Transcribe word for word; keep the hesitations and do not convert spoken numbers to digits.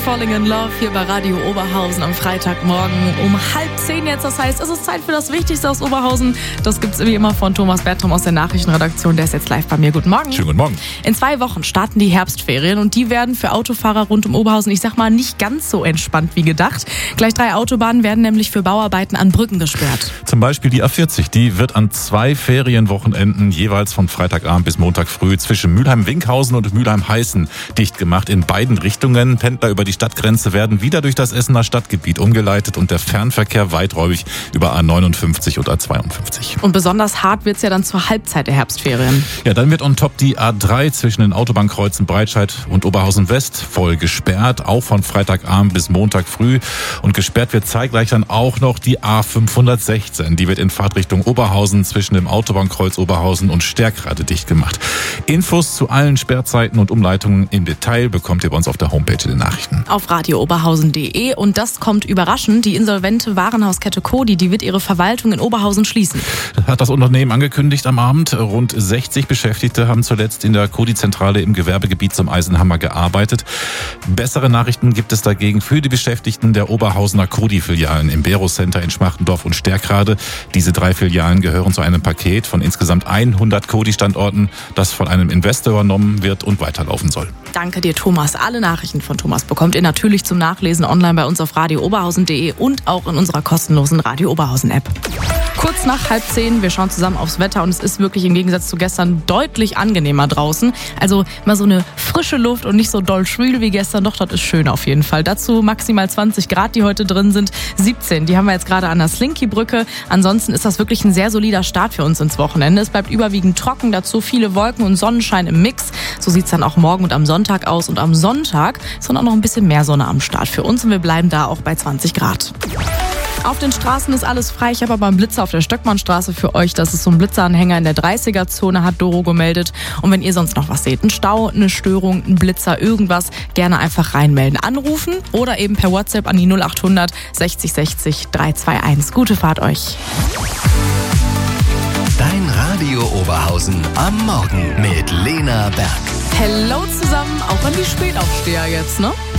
Falling in Love hier bei Radio Oberhausen am Freitagmorgen um halb zehn jetzt. Das heißt, es ist Zeit für das Wichtigste aus Oberhausen. Das gibt's wie immer von Thomas Bertram aus der Nachrichtenredaktion. Der ist jetzt live bei mir. Guten Morgen. Schönen guten Morgen. In zwei Wochen starten die Herbstferien und die werden für Autofahrer rund um Oberhausen, ich sag mal, nicht ganz so entspannt wie gedacht. Gleich drei Autobahnen werden nämlich für Bauarbeiten an Brücken gesperrt. Zum Beispiel die A vierzig. Die wird an zwei Ferienwochenenden jeweils von Freitagabend bis Montag früh zwischen Mülheim-Winkhausen und Mülheim-Heißen dicht gemacht. In beiden Richtungen. Pendler über die Stadtgrenze werden wieder durch das Essener Stadtgebiet umgeleitet und der Fernverkehr weiträumig über A neunundfünfzig und A zweiundfünfzig. Und besonders hart wird's ja dann zur Halbzeit der Herbstferien. Ja, dann wird on top die A drei zwischen den Autobahnkreuzen Breitscheid und Oberhausen West voll gesperrt, auch von Freitagabend bis Montag früh. Und gesperrt wird zeitgleich dann auch noch die A fünfhundertsechzehn. Die wird in Fahrtrichtung Oberhausen zwischen dem Autobahnkreuz Oberhausen und Stärkrade dicht gemacht. Infos zu allen Sperrzeiten und Umleitungen im Detail bekommt ihr bei uns auf der Homepage in den Nachrichten. Auf radio oberhausen punkt de und das kommt überraschend. Die insolvente Warenhauskette Cody, die wird ihre Verwaltung in Oberhausen schließen. Das hat das Unternehmen angekündigt am Abend. Rund sechzig Beschäftigte haben zuletzt in der Cody-Zentrale im Gewerbegebiet zum Eisenhammer gearbeitet. Bessere Nachrichten gibt es dagegen für die Beschäftigten der Oberhausener Cody-Filialen im Bero Center in Schmachtendorf und Stärkrade. Diese drei Filialen gehören zu einem Paket von insgesamt hundert Cody-Standorten, das von einem Investor übernommen wird und weiterlaufen soll. Danke dir, Thomas. Alle Nachrichten von Thomas bekommt ihr natürlich zum Nachlesen online bei uns auf radio oberhausen punkt de und auch in unserer kostenlosen Radio Oberhausen App. Kurz nach halb zehn, wir schauen zusammen aufs Wetter und es ist wirklich im Gegensatz zu gestern deutlich angenehmer draußen. Also mal so eine frische Luft und nicht so doll schwül wie gestern. Doch, das ist schön auf jeden Fall. Dazu maximal zwanzig Grad, die heute drin sind. siebzehn, die haben wir jetzt gerade an der Slinky-Brücke. Ansonsten ist das wirklich ein sehr solider Start für uns ins Wochenende. Es bleibt überwiegend trocken, dazu viele Wolken und Sonnenschein im Mix. So sieht's dann auch morgen und am Sonntag aus. Und am Sonntag ist dann auch noch ein bisschen mehr Sonne am Start für uns und wir bleiben da auch bei zwanzig Grad. Auf den Straßen ist alles frei. Ich habe aber einen Blitzer auf der Stöckmannstraße für euch. Das ist so ein Blitzeranhänger in der dreißiger-Zone, hat Doro gemeldet. Und wenn ihr sonst noch was seht, ein Stau, eine Störung, ein Blitzer, irgendwas, gerne einfach reinmelden. Anrufen oder eben per WhatsApp an die null acht hundert sechzig sechzig dreihunderteinundzwanzig. Gute Fahrt euch. Dein Radio Oberhausen am Morgen mit Lena Berg. Hello zusammen, auch an die Spätaufsteher jetzt, ne?